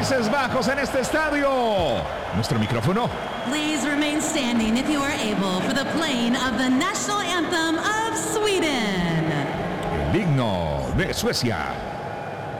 Países Bajos en este estadio. Nuestro micrófono. Please remain standing if you are able for the playing of the national anthem of Sweden. El himno de Suecia.